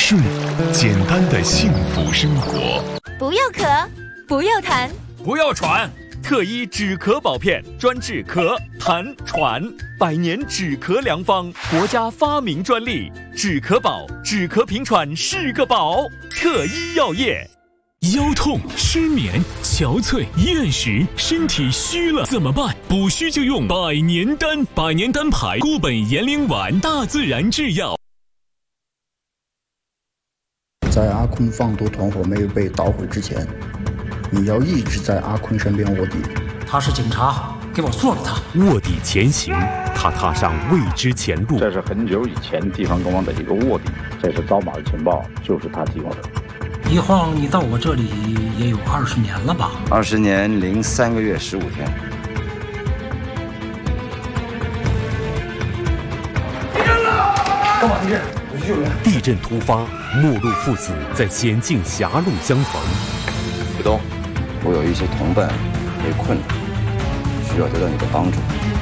顺，简单的幸福生活。 不要咳，不要痰， 不要喘。特医止咳宝片，专治咳、痰、喘，100年止咳良方，国家发明专利。止咳宝，止咳平喘是个宝。特医药业。 腰痛、失眠、憔悴、厌食，身体虚了怎么办？补虚就用百年丹，百年丹牌固本延龄丸，大自然制药。 在阿坤放毒团伙没有被捣毁之前，你要一直在阿坤身边卧底。 他是警察，给我做了他。 卧底前行，他踏上未知前路。 这是很久以前地方公安的一个卧底，这是招马的情报，就是他提供的。 一晃你到我这里也有20年了吧 ？20年零3个月15天。 地震了！干嘛地震？我去救援。 地震突发，末路父子在险境狭路相逢。 浦东，我有一些同伴被困了，需要得到你的帮助。